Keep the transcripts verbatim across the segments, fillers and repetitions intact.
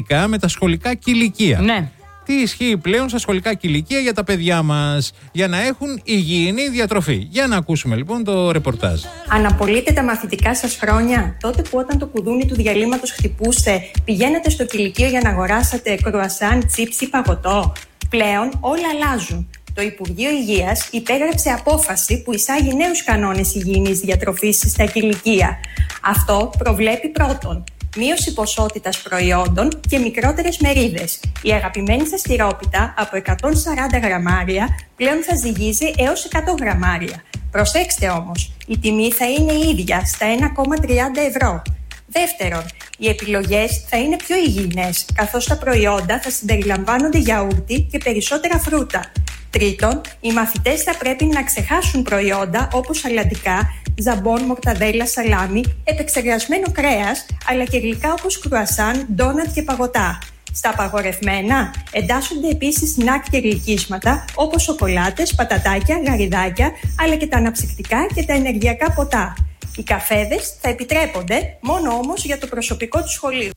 σχετικά με τα σχολικά κηλικεία. Ναι. Τι ισχύει πλέον στα σχολικά κηλικεία για τα παιδιά μας, για να έχουν υγιεινή διατροφή. Για να ακούσουμε λοιπόν το ρεπορτάζ. Αναπολύτε τα μαθητικά σας χρόνια, τότε που όταν το κουδούνι του διαλύματος χτυπούσε, πηγαίνατε στο κηλικείο για να αγοράσατε κρουασάν, τσίπς ή παγωτό. Πλέον όλα αλλάζουν. Το Υπουργείο Υγείας υπέγραψε απόφαση που εισάγει νέους κανόνες υγιεινής διατροφής στα κηλικεία. Αυτό προβλέπει πρώτον μείωση ποσότητας προϊόντων και μικρότερες μερίδες. Η αγαπημένη σας τυρόπιτα από εκατόν σαράντα γραμμάρια πλέον θα ζυγίζει έως εκατό γραμμάρια. Προσέξτε όμως, η τιμή θα είναι η ίδια στα ένα κόμμα τριάντα ευρώ. Δεύτερον, οι επιλογές θα είναι πιο υγιεινές, καθώς τα προϊόντα θα συμπεριλαμβάνονται γιαούρτι και περισσότερα φρούτα. Τρίτον, οι μαθητές θα πρέπει να ξεχάσουν προϊόντα όπως αλαντικά, ζαμπόν, μορταδέλα, σαλάμι, επεξεργασμένο κρέας, αλλά και γλυκά όπως κρουασάν, ντόνατ και παγωτά. Στα απαγορευμένα εντάσσονται επίσης σνακ και γλυκίσματα όπως σοκολάτες, πατατάκια, γαριδάκια, αλλά και τα αναψυκτικά και τα ενεργειακά ποτά. Οι καφέδες θα επιτρέπονται μόνο όμως για το προσωπικό του σχολείου.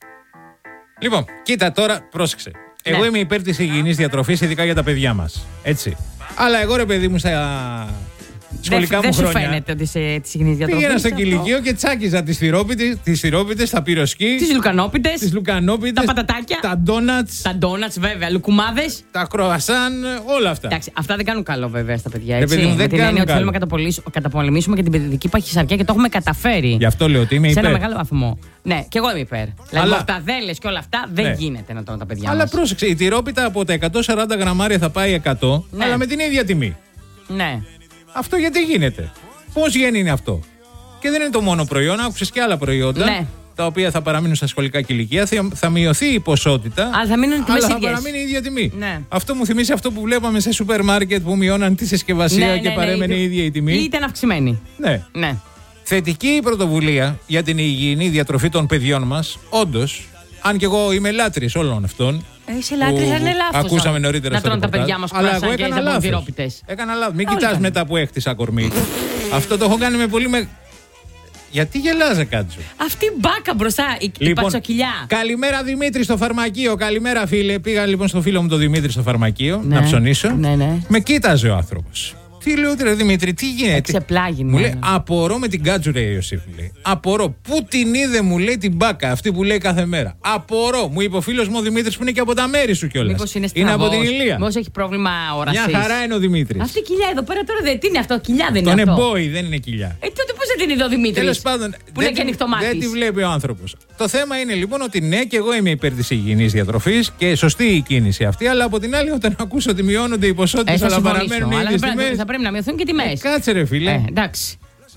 Λοιπόν, κοίτα τώρα, πρόσεξε. Εγώ ναι. είμαι υπέρ της υγιεινής διατροφής, ειδικά για τα παιδιά μας. Έτσι. Αλλά εγώ ρε παιδί μου στα σχολικά δε, μου χρόνια. Δεν σου φαίνεται ότι είσαι της υγιεινής διατροφής. Πήγαινα στο κηλικείο και τσάκιζα τις τυρόπιτες, τα πυροσκή, τις λουκανόπιτες, τις λουκανόπιτες, τα πατατάκια, τα ντόνατς, τα ντόνατς βέβαια, λουκουμάδες, τα κροασάν, όλα αυτά. Εντάξει, αυτά δεν κάνουν καλό βέβαια στα παιδιά. Έτσι. Παιδί μου, δεν με την έννοια ότι θέλουμε να καταπολεμήσουμε και την παιδική παχυσαρκία και το έχουμε καταφέρει. Γι' αυτό λέω ότι είμαι υπέρ. Σε ένα μεγάλο βαθμό. Ναι, και εγώ είμαι υπέρ. Δηλαδή, μορταδέλες και όλα αυτά δεν ναι. γίνεται να τρώνε τα παιδιά. Αλλά μας. πρόσεξε, η τυρόπιτα από τα εκατόν σαράντα γραμμάρια θα πάει εκατό, ναι. αλλά με την ίδια τιμή. Ναι. Αυτό γιατί γίνεται. Πώς γίνει αυτό. Και δεν είναι το μόνο προϊόν, άκουσες και άλλα προϊόντα. Ναι. Τα οποία θα παραμείνουν στα σχολικά κηλικεία, θα, θα μειωθεί η ποσότητα. Αλλά θα μείνουν τιμές αλλά ίδιες. Θα παραμείνει η ίδια τιμή. Ναι. Αυτό μου θυμίζει αυτό που βλέπαμε σε σούπερ μάρκετ που μειώναν τη συσκευασία ναι, και ναι, παρέμενε ναι, η ίδια η τιμή. Ή ήταν αυξημένη. Ναι. ναι. Θετική η πρωτοβουλία για την υγιεινή διατροφή των παιδιών μας, όντως. Αν και εγώ είμαι λάτρης όλων αυτών. Είσαι λάτρης, αν είναι λάθος. Ακούσαμε νωρίτερα να τρώνε τα παιδιά μας αλλά εγώ έκανα λάθος. Έκανα λάθος. Μην κοιτάς μετά που έχτισα κορμί. Αυτό το έχω κάνει με πολύ με... Γιατί γελάζε Κάτσο. Αυτή η μπάκα μπροστά, η, λοιπόν, η πατσοκυλιά. Καλημέρα Δημήτρη στο φαρμακείο. Καλημέρα φίλε. Πήγα λοιπόν στο φίλο μου τον Δημήτρη στο φαρμακείο ναι, να ψωνίσω. Ναι, ναι. Με κοίταζε ο άνθρωπος. Τι λέω τώρα Δημήτρη, τι γίνεται. Εξεπλάγει. Μου λέει απορώ με την Κάτσου, ρε Ιωσήφ. Απορώ. Πού την είδε, μου λέει την μπάκα αυτή που λέει κάθε μέρα. Απορώ. Μου είπε ο φίλος μου ο Δημήτρης που είναι και από τα μέρη σου κιόλας. Μήπως είναι είναι από την Ηλία. Μήπως έχει πρόβλημα ορασίας. Μια χαρά είναι ο Δημήτρης. Αυτή η κοιλιά εδώ πέρα τώρα δεν είναι αυτό. Κοιλιά δεν είναι αυτό. αυτό. Τον εμπόι, δεν είναι κοιλιά. Ε, τότε πώς δεν την είδε ο Δημήτρης. Τέλος πάντων, που είναι και ανοιχτομάτης. Δεν τη βλέπει ο άνθρωπος. Το θέμα είναι λοιπόν ότι ναι, και εγώ είμαι υπέρ της υγιεινής διατροφής και σωστή η κίνηση αυτή. Αλλά από την άλλη, όταν ακούσω ότι μειώνονται οι ποσότητες, αλλά παραμένουν οι ίδιες τιμές. Θα πρέπει να μειωθούν και τιμές. Κάτσε ρε φίλε. Ε, εντάξει.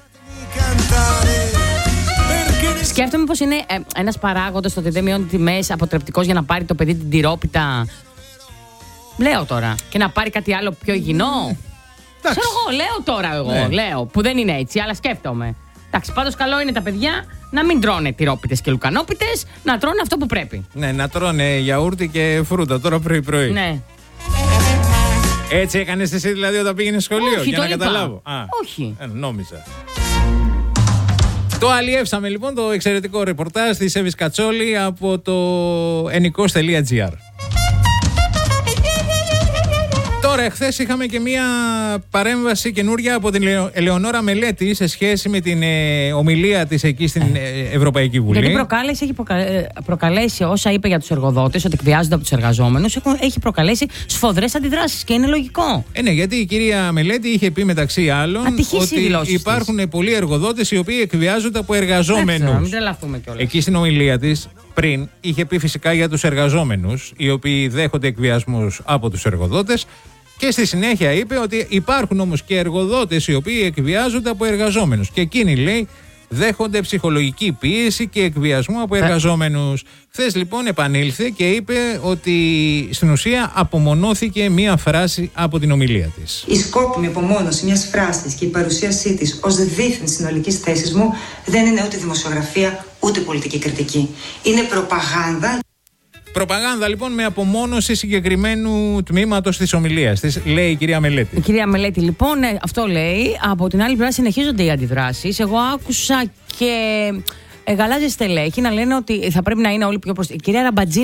Σκέφτομαι πως είναι ε, ένας παράγοντας στο ότι δεν μειώνει τιμές αποτρεπτικός για να πάρει το παιδί την τυρόπιτα. Λέω τώρα. Και να πάρει κάτι άλλο πιο υγιεινό. Mm. Ξέρω εγώ, λέω τώρα εγώ. Ναι. Λέω, που δεν είναι έτσι, αλλά σκέφτομαι. Εντάξει, πάντως καλό είναι τα παιδιά να μην τρώνε τυρόπιτες και λουκανόπιτες, να τρώνε αυτό που πρέπει. Ναι, να τρώνε γιαούρτι και φρούτα τώρα πρωί-πρωί. Ναι. Έτσι έκανες εσύ δηλαδή όταν πήγαινες σχολείο? Όχι, για να είπα. καταλάβω. Α, όχι. Ε, νόμιζα. Το αλλιεύσαμε λοιπόν το εξαιρετικό ρεπορτάζ της Εύης Κατσόλη από το ενικός τελεία τζι άρ. Τώρα, εχθές είχαμε και μία παρέμβαση καινούρια από την Ελεονόρα Μελέτη σε σχέση με την ε, ομιλία της εκεί στην ε, Ευρωπαϊκή Βουλή. Γιατί προκάλεσε, έχει προκα... προκαλέσει όσα είπε για τους εργοδότες, ότι εκβιάζονται από τους εργαζόμενους, έχει προκαλέσει σφοδρές αντιδράσεις και είναι λογικό. Ε, ναι, γιατί η κυρία Μελέτη είχε πει μεταξύ άλλων Ατυχής ότι υπάρχουν της. πολλοί εργοδότες οι οποίοι εκβιάζονται από εργαζόμενους. Να μην τρελαθούμε κιόλας. Εκεί στην ομιλία της πριν είχε πει φυσικά για τους εργαζόμενους, οι οποίοι δέχονται εκβιασμούς από τους εργοδότες. Και στη συνέχεια είπε ότι υπάρχουν όμως και εργοδότες οι οποίοι εκβιάζονται από εργαζόμενους. Και εκείνοι, λέει, δέχονται ψυχολογική πίεση και εκβιασμό από εργαζόμενους. Χθες λοιπόν επανήλθε και είπε ότι στην ουσία απομονώθηκε μία φράση από την ομιλία της. Η σκόπιμη απομόνωση μιας φράσης και η παρουσίασή της ως δίθεν συνολικής θέσης μου δεν είναι ούτε δημοσιογραφία ούτε πολιτική κριτική. Είναι προπαγάνδα. Προπαγάνδα λοιπόν με απομόνωση συγκεκριμένου τμήματος της ομιλίας της, λέει η κυρία Μελέτη. Η κυρία Μελέτη λοιπόν, αυτό λέει. Από την άλλη πλευρά συνεχίζονται οι αντιδράσεις. Εγώ άκουσα και γαλάζια στελέχη να λένε ότι θα πρέπει να είναι όλοι πιο προσεκτικοί. Η κυρία Ραμπατζή